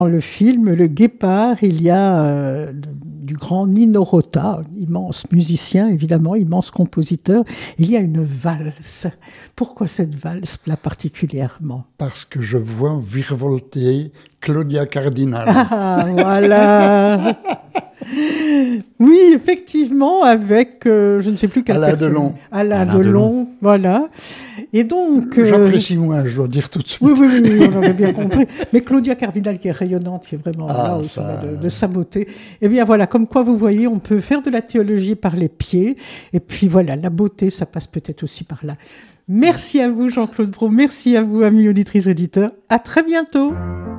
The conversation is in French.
Dans le film Le Guépard, il y a du grand Nino Rota, immense musicien, évidemment, immense compositeur. Il y a une valse. Pourquoi cette valse-là particulièrement? Parce que je vois virevolter Claudia Cardinal. Ah, voilà. Oui, effectivement, avec, je ne sais plus quelle Alain personne. Delon. Alain Alain Delon, voilà. Et donc... J'apprécie moins, je dois dire tout de suite. Oui, oui, oui, on avait bien compris. Mais Claudia Cardinal, qui est rayonnante, qui est vraiment là au ça... sommet de sa beauté. Eh bien voilà, comme quoi vous voyez, on peut faire de la théologie par les pieds. Et puis voilà, la beauté, ça passe peut-être aussi par là. Merci à vous, Jean-Claude Brault. Merci à vous, amis auditrices, auditeurs. À très bientôt.